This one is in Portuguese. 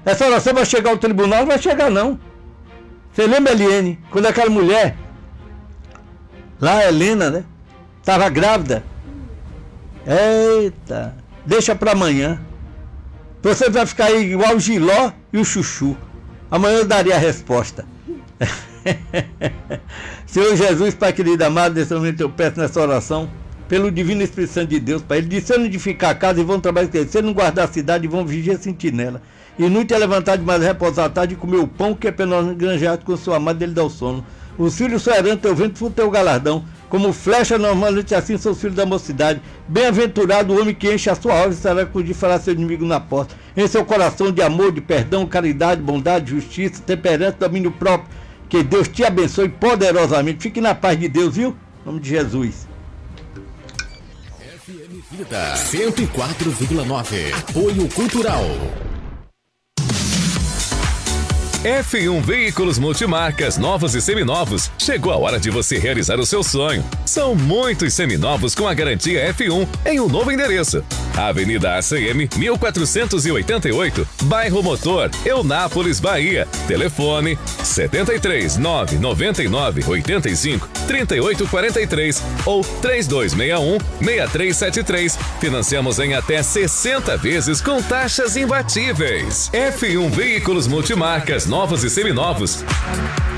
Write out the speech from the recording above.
Essa oração vai chegar ao tribunal? Não vai chegar, não. Você lembra, Eliane, quando aquela mulher, lá a Helena, né? Estava grávida. Eita, deixa para amanhã. Você vai ficar aí igual o Giló e o Chuchu. Amanhã eu daria a resposta. Senhor Jesus, Pai querido amado, nesse momento eu peço nessa oração, pelo divino Espírito Santo de Deus, Pai. Ele disse: se eu não edificar a casa, e vão trabalhar com ele. Se eu não guardar a cidade, vão vigiar a sentinela. Inútil é levantar de mais repousar à tarde e comer o pão que é penoso granjeado com sua amada, ele dá o sono. Os filhos só herança teu vento, fruto teu galardão. Como flecha normalmente assim são os filhos da mocidade. Bem-aventurado o homem que enche a sua obra e será que falar seu inimigo na porta. Em seu coração de amor, de perdão, caridade, bondade, justiça, temperança, domínio próprio. Que Deus te abençoe poderosamente. Fique na paz de Deus, viu? Em nome de Jesus. FM Vida 104,9. Apoio Cultural. F1 Veículos Multimarcas, novos e seminovos. Chegou a hora de você realizar o seu sonho. São muitos seminovos com a garantia F1 em um novo endereço. Avenida ACM 1488, Bairro Motor, Eunápolis, Bahia. Telefone 73 999 85 38 43 ou 3261 6373. Financiamos em até 60 vezes com taxas imbatíveis. F1 Veículos Multimarcas, novos e seminovos.